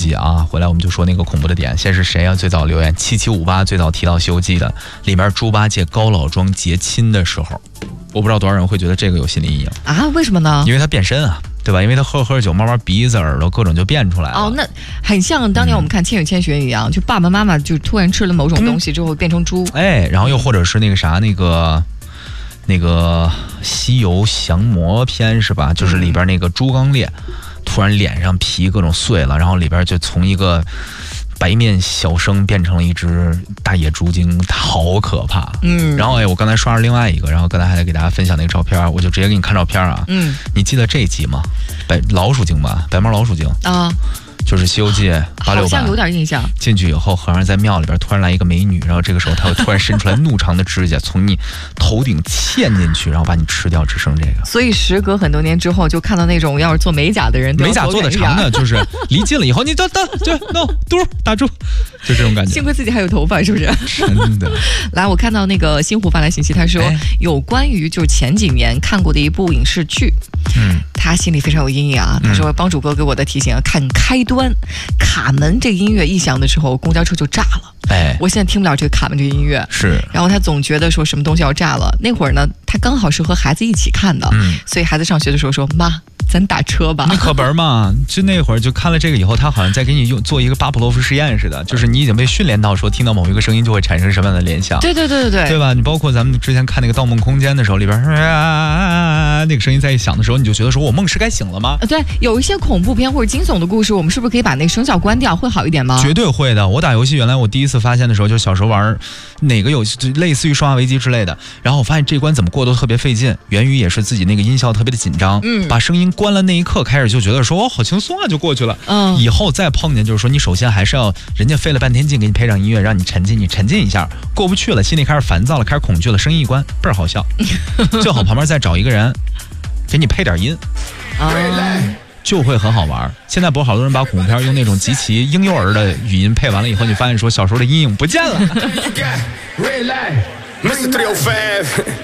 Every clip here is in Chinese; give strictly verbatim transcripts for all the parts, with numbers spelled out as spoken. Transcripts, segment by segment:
记》啊，回来我们就说那个恐怖的点。先是谁啊？最早留言七七五八最早提到《西游记》的，里面猪八戒高老庄结亲的时候，我不知道多少人会觉得这个有心理阴影啊？为什么呢？ 因为他变身啊。对吧？因为他喝喝酒，慢慢鼻子、耳朵各种就变出来了。 哦，那很像当年我们看《千与千寻》一样，嗯、就爸爸妈妈就突然吃了某种东西之后变成猪。 嗯、哎，然后又或者是那个啥，那个那个《西游降魔篇》是吧？就是里边那个猪刚鬣，嗯、突然脸上皮各种碎了，然后里边就从一个白面小生变成了一只大野猪精，好可怕。嗯，然后哎，我刚才刷了另外一个，然后刚才还得给大家分享那个照片，我就直接给你看照片啊。嗯，你记得这一集吗？白老鼠精吧，白毛老鼠精啊。就是《西游记》八六版， 好像有点印象。 进去以后，和尚在庙里边突然来一个美女，然后这个时候他会突然伸出来怒长的指甲，从你头顶嵌进去，然后把你吃掉，只剩这个。 所以时隔很多年之后，就看到那种要是做美甲的人， 美甲做的长的，就是离近了以后，你就等就 no 嘟打住，就这种感觉。 幸亏自己还有头发，是不是？ 真的。 来，我看到那个新湖发来信息，他说、哎、有关于就是前几年看过的一部影视剧，嗯，他心里非常有阴影啊。他说帮主哥给我的提醒啊，看开端。卡门这个音乐一响的时候，公交车就炸了。哎，我现在听不了这个卡门这个音乐。 是， 然后他总觉得说什么东西要炸了。那会儿呢，他刚好是和孩子一起看的，嗯，所以孩子上学的时候说：“妈，咱打车吧。” 那可不嘛，就那会儿就看了这个以后，他好像在给你用做一个巴甫洛夫实验似的，就是你已经被训练到说听到某一个声音就会产生什么样的联想。 对对对对对， 对吧？你包括咱们之前看那个《盗梦空间》的时候，里边啊那个声音在一响的时候，你就觉得说我梦是该醒了吗？ 对，有一些恐怖片或者惊悚的故事，我们是不是可以把那个声效关掉，会好一点吗？ 绝对会的。我打游戏原来我第一次发现的时候，就小时候玩哪个游戏，类似于《生化危机》之类的，然后我发现这关怎么过都特别费劲，源于也是自己那个音效特别的紧张，嗯，把声音关了那一刻开始就觉得说哦好轻松啊，就过去了。嗯，以后再碰见就是说你首先还是要人家费了半天劲给你配上音乐，让你沉浸，你沉浸一下，过不去了，心里开始烦躁了，开始恐惧了，声音一关倍儿好笑，最好旁边再找一个人给你配点音。啊。就会很好玩。现在不是好多人把恐怖片用那种极其婴幼儿的语音配完了以后，你发现说小时候的阴影不见了。Mister three oh five,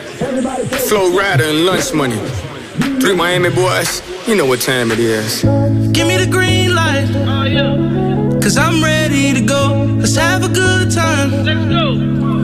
Flow Rider and Lunch Money. Three Miami boys, you know what time it is. Give me the green light, cause I'm ready to go. Let's have a good time. Let's go.